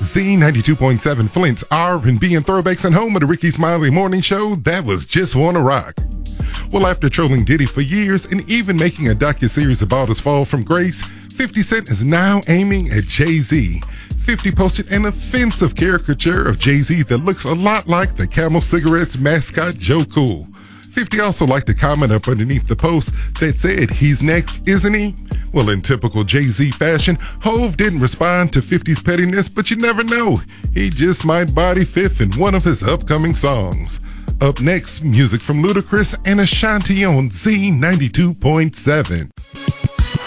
Z92.7 Flint's R&B and throwbacks and home of the Ricky Smiley Morning Show. That was Just Wanna Rock. Well, after trolling Diddy for years and even making a docuseries about his fall from grace, 50 Cent is now aiming at Jay-Z. 50 posted an offensive caricature of Jay-Z that looks a lot like the Camel Cigarettes mascot Joe Cool. 50 also liked a comment up underneath the post that said, "He's next, isn't he?" Well, in typical Jay-Z fashion, Hov didn't respond to 50's pettiness, but you never know. He just might body Fifth in one of his upcoming songs. Up next, music from Ludacris and Ashanti on Z92.7.